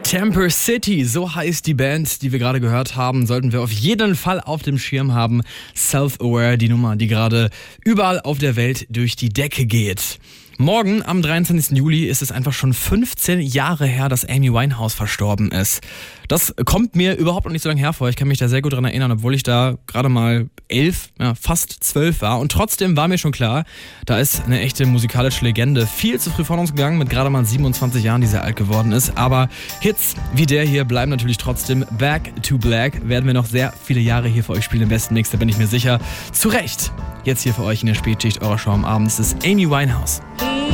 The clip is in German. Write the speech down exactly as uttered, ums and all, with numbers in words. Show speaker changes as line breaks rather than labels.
Temper City, so heißt die Band, die wir gerade gehört haben, sollten wir auf jeden Fall auf dem Schirm haben. Self-Aware, die Nummer, die gerade überall auf der Welt durch die Decke geht. Morgen, am dreiundzwanzigsten Juli, ist es einfach schon fünfzehn Jahre her, dass Amy Winehouse verstorben ist. Das kommt mir überhaupt noch nicht so lange hervor. Ich kann mich da sehr gut dran erinnern, obwohl ich da gerade mal elf, ja, fast zwölf war. Und trotzdem war mir schon klar, da ist eine echte musikalische Legende viel zu früh von uns gegangen, mit gerade mal siebenundzwanzig Jahren, die sehr alt geworden ist. Aber Hits wie der hier bleiben natürlich trotzdem. Back to Black werden wir noch sehr viele Jahre hier für euch spielen im besten Mix, da bin ich mir sicher. Zu Recht. Jetzt hier für euch in der Spätschicht eurer Show am Abend ist es Amy Winehouse.